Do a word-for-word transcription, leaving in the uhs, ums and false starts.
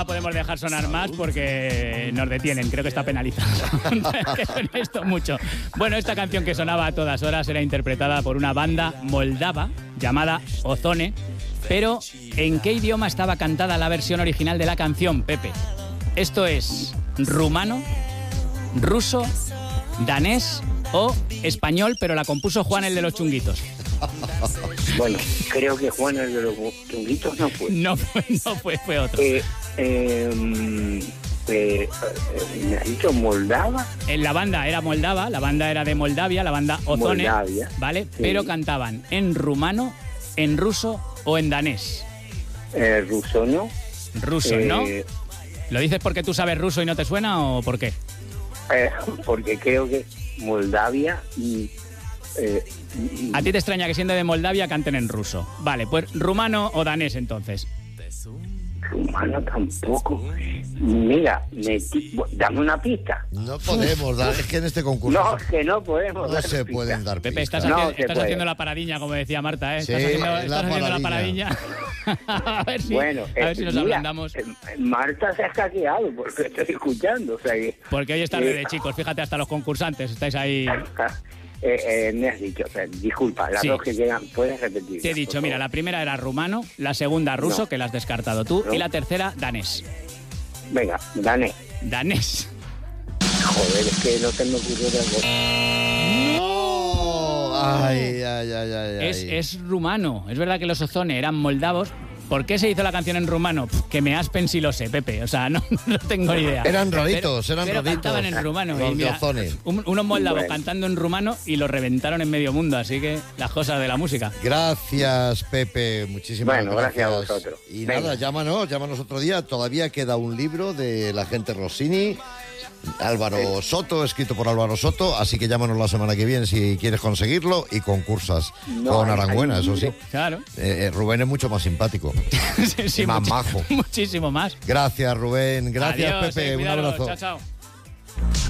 Podemos dejar sonar más porque nos detienen, creo que está penalizado. Que suene esto mucho. Bueno, esta canción que sonaba a todas horas era interpretada por una banda moldava llamada Ozone, pero ¿en qué idioma estaba cantada la versión original de la canción, Pepe? ¿Esto es rumano, ruso, danés o español, pero la compuso Juan el de los Chunguitos? Bueno, creo que Juan el de los Chunguitos no fue. No fue, no fue, fue otro. Eh, eh, eh, ¿Me has dicho Moldava? En la banda era moldava, la banda era de Moldavia, la banda Ozone, Moldavia, ¿vale? sí. Pero cantaban en rumano, en ruso o en danés. Eh, ruso, ¿no? Ruso, Eh, ¿no? ¿Lo dices porque tú sabes ruso y no te suena o por qué? Eh, porque creo que Moldavia y... Eh, y- A ti te extraña que siendo de Moldavia canten en ruso. Vale, pues rumano o danés entonces. rumano tampoco. Mira, me, dame una pista. No podemos dar, es que en este concurso No, que no podemos. no dar se pista. pueden dar Pepe, estás, pistas. No, haci- se estás puede. haciendo la paradiña, como decía Marta, ¿eh? Sí, Estás haciendo, la estás haciendo la paradiña. paradiña. A ver si, Bueno, a ver eh, si nos mira, ablandamos. eh, Marta se ha escaqueado porque estoy escuchando. O sea que, Porque hoy es tarde eh, de chicos, fíjate, hasta los concursantes estáis ahí. eh, eh, me has dicho, o sea, disculpa, las Sí. dos que quedan, ¿puedes repetir? Te he dicho, mira, la primera era rumano, la segunda ruso, No. que la has descartado tú, No. y la tercera danés. Venga, gané. Danés. Joder, es que no se me ocurrió otra cosa. ¡No! Ay, ay, ay, ay, ay. Es, es rumano. Es verdad que los Ozone eran moldavos. ¿Por qué se hizo la canción en rumano? Pff, que me aspen si lo sé, Pepe. O sea, no, no tengo ni idea. Eran raritos, pero, eran pero raritos. cantaban en rumano. Los y mira, de Ozone. un- unos moldavos Bueno. cantando en rumano y lo reventaron en medio mundo. Así que las cosas de la música. Gracias, Pepe. Muchísimas Bueno, gracias. gracias a vosotros. Y Venga. nada, llámanos, llámanos otro día. Todavía queda un libro de la gente Rossini, Álvaro Soto, escrito por Álvaro Soto. Así que llámanos la semana que viene si quieres conseguirlo y concursas No, con hay- Aranguena, hay un eso sí. libro. Claro. Eh, eh, Rubén es mucho más simpático. Sí, sí, Más muchi- majo. Muchísimo más. Gracias, Rubén. Gracias, Adiós, Pepe. eh, Un cuidaros. abrazo. Chao, chao.